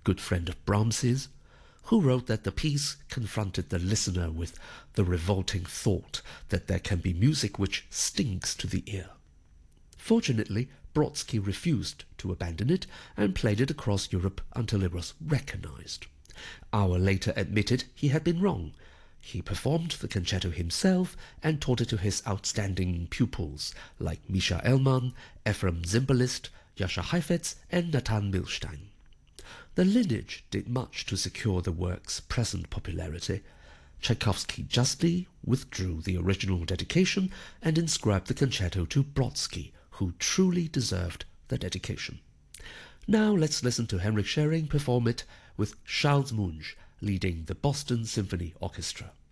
good friend of Brahms's, who wrote that the piece confronted the listener with the revolting thought that there can be music which stinks to the ear. Fortunately, Brodsky refused to abandon it and played it across Europe until it was recognized. Auer later admitted he had been wrong. He performed the concerto himself and taught it to his outstanding pupils like Misha Elman, Ephraim Zimbalist, Jascha Heifetz, and Nathan Milstein. The lineage did much to secure the work's present popularity. Tchaikovsky justly withdrew the original dedication and inscribed the concerto to Brodsky, who truly deserved the dedication. Now let's listen to Henrik Schering perform it with Charles Munch leading the Boston Symphony Orchestra.